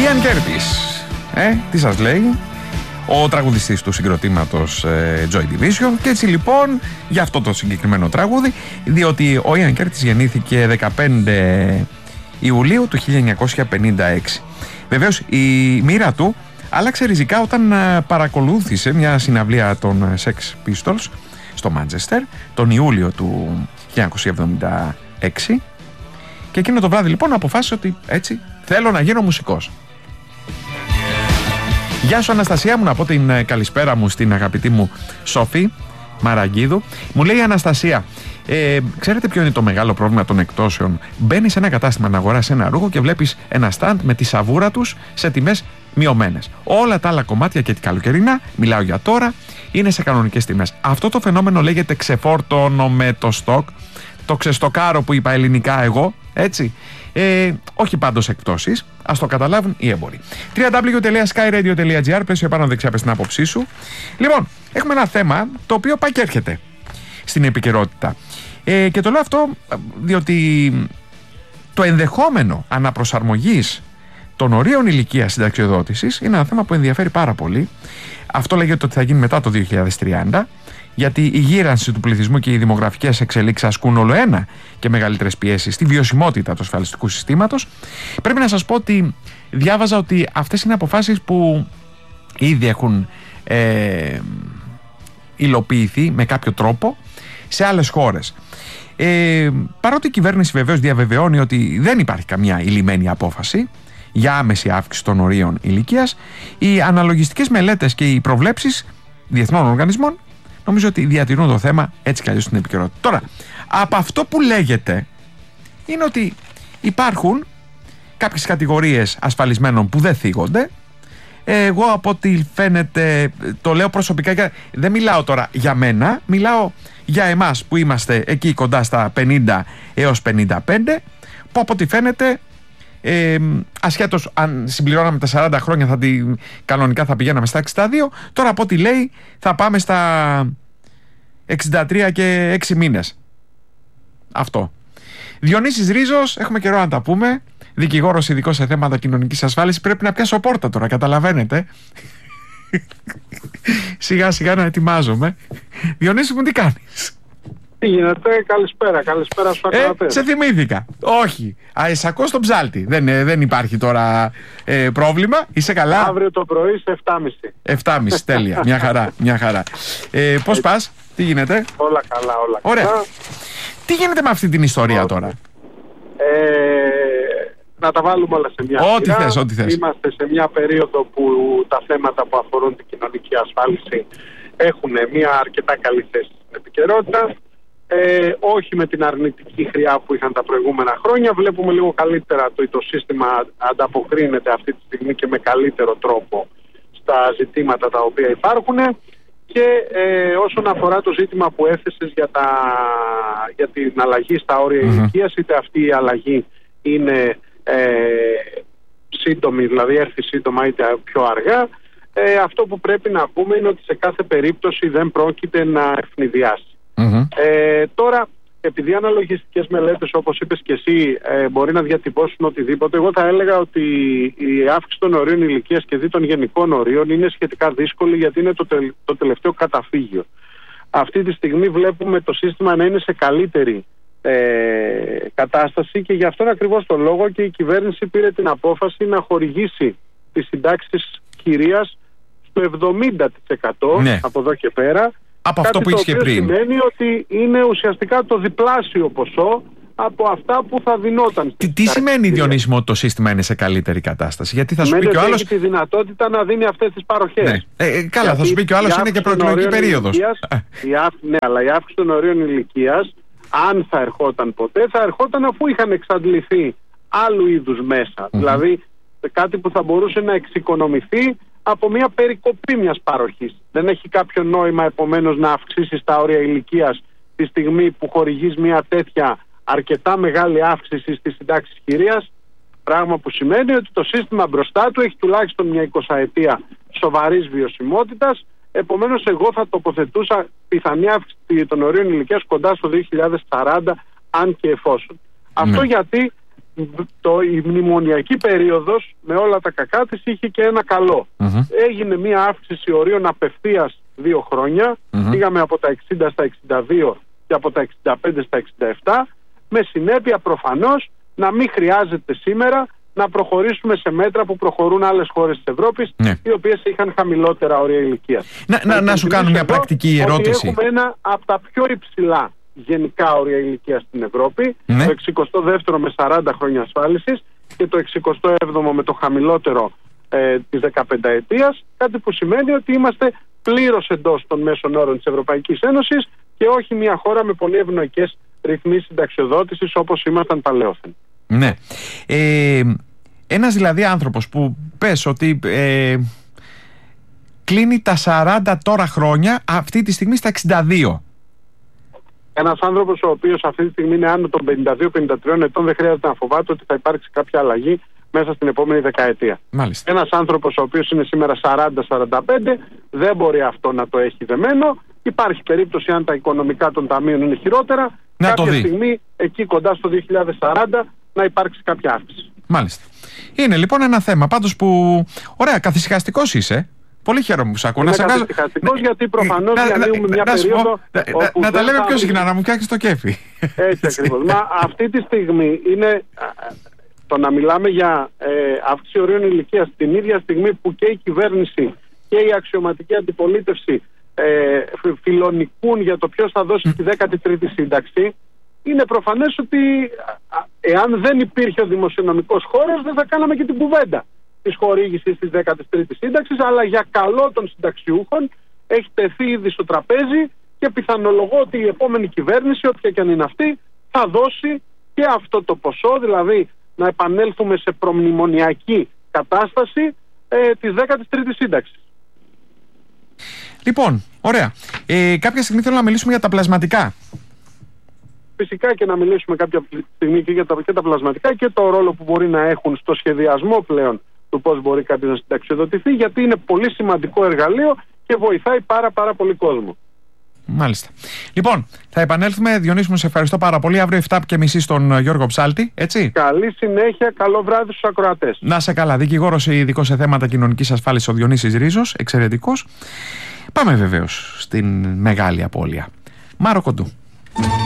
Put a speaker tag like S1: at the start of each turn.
S1: Ιαν Κέρτις, τι σας λέει, ο τραγουδιστής του συγκροτήματος Joy Division. Και έτσι λοιπόν για αυτό το συγκεκριμένο τραγούδι, διότι ο Ιαν Κέρτις γεννήθηκε 15 Ιουλίου του 1956. Βεβαίως η μοίρα του άλλαξε ριζικά όταν παρακολούθησε μια συναυλία των Sex Pistols στο Μάντσεστερ τον Ιούλιο του 1976, και εκείνο το βράδυ λοιπόν αποφάσισε ότι έτσι θέλω να γίνω μουσικός. Γεια σου Αναστασία μου, να πω την καλησπέρα μου στην αγαπητή μου Σόφη Μαραγκίδου. Μου λέει η Αναστασία, ξέρετε ποιο είναι το μεγάλο πρόβλημα των εκτόσεων? Μπαίνεις σε ένα κατάστημα να αγοράσεις ένα ρούχο και βλέπεις ένα στάντ με τη σαβούρα τους σε τιμές μειωμένες. Όλα τα άλλα κομμάτια και την καλοκαιρινά, μιλάω για τώρα, είναι σε κανονικές τιμές. Αυτό το φαινόμενο λέγεται ξεφόρτωνο με το στόκ, το ξεστοκάρω που είπα ελληνικά εγώ, έτσι. Όχι πάντως εκπτώσεις, ας το καταλάβουν οι έμποροι. www.skyradio.gr, πες επάνω δεξιά, πες την άποψή σου. Λοιπόν, έχουμε ένα θέμα το οποίο πάει και έρχεται στην επικαιρότητα. Και το λέω αυτό διότι το ενδεχόμενο αναπροσαρμογής των ορίων ηλικίας συνταξιοδότησης είναι ένα θέμα που ενδιαφέρει πάρα πολύ. Αυτό λέγεται ότι θα γίνει μετά το 2030, γιατί η γύρανση του πληθυσμού και οι δημογραφικές εξελίξεις ασκούν όλο ένα και μεγαλύτερες πιέσεις στη βιωσιμότητα του ασφαλιστικού συστήματος. Πρέπει να σας πω ότι διάβαζα ότι αυτές είναι αποφάσεις που ήδη έχουν υλοποιηθεί με κάποιο τρόπο σε άλλες χώρες. Παρότι η κυβέρνηση βεβαίως διαβεβαιώνει ότι δεν υπάρχει καμία ηλυμένη απόφαση για άμεση αύξηση των ορίων ηλικίας, οι αναλογιστικές μελέτες και οι προβλέψεις διεθνών οργανισμών νομίζω ότι διατηρούν το θέμα έτσι κι αλλιώς στην επικαιρότητα. Τώρα, από αυτό που λέγεται είναι ότι υπάρχουν κάποιες κατηγορίες ασφαλισμένων που δεν θίγονται. Εγώ από ό,τι φαίνεται το λέω προσωπικά και δεν μιλάω τώρα για μένα, μιλάω για εμάς που είμαστε εκεί κοντά στα 50 έως 55, που από ό,τι φαίνεται ασχέτως αν συμπληρώναμε τα 40 χρόνια κανονικά θα πηγαίναμε στα 62, τώρα από ό,τι λέει θα πάμε στα 63 και 6 μήνες. Αυτό. Διονύσης Ρίζος, έχουμε καιρό να τα πούμε, δικηγόρος ειδικός σε θέματα κοινωνικής ασφάλισης. Πρέπει να πιάσω πόρτα τώρα, καταλαβαίνετε. Σιγά σιγά να ετοιμάζομαι. Διονύση μου, τι κάνεις?
S2: Τι γίνεται, καλησπέρα στους ακροατές.
S1: Σε θυμήθηκα. Όχι, σε ακούω στον ψάλτη. Δεν υπάρχει τώρα πρόβλημα. Είσαι καλά?
S2: Αύριο το πρωί σε 7.30.
S1: 7.30, τέλεια, μια χαρά. Πώς πας, τι γίνεται?
S2: Όλα καλά.
S1: Ωραία. Τι γίνεται με αυτή την ιστορία τώρα?
S2: Να τα βάλουμε όλα σε μια σειρά.
S1: Ό,τι θες.
S2: Είμαστε σε μια περίοδο που τα θέματα που αφορούν την κοινωνική ασφάλιση έχουν μια αρκετά καλή θέση στην επικαιρότητα. Όχι με την αρνητική χρειά που είχαν τα προηγούμενα χρόνια. Βλέπουμε λίγο καλύτερα το σύστημα ανταποκρίνεται αυτή τη στιγμή και με καλύτερο τρόπο στα ζητήματα τα οποία υπάρχουν. Και όσον αφορά το ζήτημα που έθεσες για την αλλαγή στα όρια ηλικίας, είτε αυτή η αλλαγή είναι σύντομη, δηλαδή έρθει σύντομα είτε πιο αργά, αυτό που πρέπει να πούμε είναι ότι σε κάθε περίπτωση δεν πρόκειται να ευνηδιάσει. Τώρα, επειδή οι αναλογιστικές μελέτες, όπως είπες και εσύ, μπορεί να διατυπώσουν οτιδήποτε, εγώ θα έλεγα ότι η αύξηση των ορίων ηλικίας και δι των γενικών ορίων είναι σχετικά δύσκολη, γιατί είναι το τελευταίο καταφύγιο. Αυτή τη στιγμή βλέπουμε το σύστημα να είναι σε καλύτερη κατάσταση, και γι' αυτόν ακριβώς το λόγο και η κυβέρνηση πήρε την απόφαση να χορηγήσει τις συντάξεις κυρίας στο 70% από εδώ και πέρα.
S1: Από αυτό που είχε πριν.
S2: Σημαίνει ότι είναι ουσιαστικά το διπλάσιο ποσό από αυτά που θα δινόταν.
S1: Τι σημαίνει, Διονύση, ότι το σύστημα είναι σε καλύτερη κατάσταση? Γιατί θα σου πει και ο άλλος.
S2: Έχει τη δυνατότητα να δίνει αυτές τις παροχές.
S1: Καλά, θα σου πει και ο άλλος είναι και προεκλογική περίοδος.
S2: Ναι, αλλά η αύξηση των ορίων ηλικίας, αν θα ερχόταν ποτέ, θα ερχόταν αφού είχαν εξαντληθεί άλλου είδους μέσα. Δηλαδή κάτι που θα μπορούσε να εξοικονομηθεί από μια περικοπή μιας παροχής. Δεν έχει κάποιο νόημα επομένως να αυξήσεις τα όρια ηλικίας τη στιγμή που χορηγείς μια τέτοια αρκετά μεγάλη αύξηση στις συντάξεις κυρίας, πράγμα που σημαίνει ότι το σύστημα μπροστά του έχει τουλάχιστον μια 20 ετία σοβαρής βιωσιμότητας. Επομένως εγώ θα τοποθετούσα πιθανή αύξηση των ορίων ηλικίας κοντά στο 2040, αν και εφόσον. Αυτό γιατί η μνημονιακή περίοδος με όλα τα κακά της είχε και ένα καλό. Έγινε μια αύξηση ορίων απευθείας 2 χρόνια. Πήγαμε από τα 60 στα 62 και από τα 65 στα 67, με συνέπεια προφανώς να μην χρειάζεται σήμερα να προχωρήσουμε σε μέτρα που προχωρούν άλλες χώρες της Ευρώπης, οι οποίες είχαν χαμηλότερα όρια ηλικίας.
S1: Να σου κάνω μια πρακτική ερώτηση.
S2: Ότι έχουμε ένα από τα πιο υψηλά γενικά όρια ηλικίας στην Ευρώπη, το 62ο με 40 χρόνια ασφάλισης και το 67ο με το χαμηλότερο της 15ετίας, κάτι που σημαίνει ότι είμαστε πλήρως εντός των μέσων όρων της Ευρωπαϊκής Ένωσης και όχι μια χώρα με πολύ ευνοϊκές ρυθμίσεις συνταξιοδότησης όπως ήμασταν παλαιόθεν.
S1: Ναι. Ένας δηλαδή άνθρωπος που πες ότι κλείνει τα 40 τώρα χρόνια, αυτή τη στιγμή στα 62.
S2: Ένας άνθρωπος ο οποίος αυτή τη στιγμή είναι άνω των 52-53 ετών, δεν χρειάζεται να φοβάται ότι θα υπάρξει κάποια αλλαγή μέσα στην επόμενη δεκαετία.
S1: Μάλιστα.
S2: Ένας άνθρωπος ο οποίος είναι σήμερα 40-45 δεν μπορεί αυτό να το έχει δεμένο. Υπάρχει περίπτωση, αν τα οικονομικά των ταμείων είναι χειρότερα, κάποια στιγμή εκεί κοντά στο 2040 να υπάρξει κάποια αύξηση.
S1: Μάλιστα. Είναι λοιπόν ένα θέμα πάντως που, ωραία, καθησυχαστικός είσαι. Πολύ χαίρομαι που σ' ακούω.
S2: Είναι καθησυχαστικός γιατί προφανώς διανύουμε μια περίοδο.
S1: Να τα λέμε πιο συχνά, να μου φτιάξεις το κέφι.
S2: Έτσι ακριβώς. Μα αυτή τη στιγμή είναι το να μιλάμε για αύξηση ορίων ηλικίας την ίδια στιγμή που και η κυβέρνηση και η αξιωματική αντιπολίτευση φιλονικούν για το ποιος θα δώσει τη 13η σύνταξη. Είναι προφανές ότι εάν δεν υπήρχε ο δημοσιονομικός χώρος δεν θα κάναμε και την κουβέντα της χορήγησης της 13ης σύνταξης, αλλά για καλό των συνταξιούχων έχει τεθεί ήδη στο τραπέζι και πιθανολογώ ότι η επόμενη κυβέρνηση, όποια και αν είναι αυτή, θα δώσει και αυτό το ποσό, δηλαδή να επανέλθουμε σε προμνημονιακή κατάσταση της 13ης σύνταξης.
S1: Λοιπόν, ωραία. Κάποια στιγμή θέλω να μιλήσουμε για τα πλασματικά.
S2: Φυσικά και να μιλήσουμε κάποια στιγμή και για τα πλασματικά και το ρόλο που μπορεί να έχουν στο σχεδιασμό πλέον του πώς μπορεί κάποιος να συνταξιοδοτηθεί, γιατί είναι πολύ σημαντικό εργαλείο και βοηθάει πάρα πολύ κόσμο.
S1: Μάλιστα. Λοιπόν, θα επανέλθουμε. Διονύση μου, σε ευχαριστώ πάρα πολύ. Αύριο 7:30 στον Γιώργο Ψάλτη, έτσι.
S2: Καλή συνέχεια, καλό βράδυ στους ακροατές.
S1: Να σε καλά. Δικηγόρος ειδικός σε θέματα κοινωνικής ασφάλισης ο Διονύσης Ρίζος, εξαιρετικός. Πάμε βεβαίως στην μεγάλη απώλεια. Μάρο Κοντού.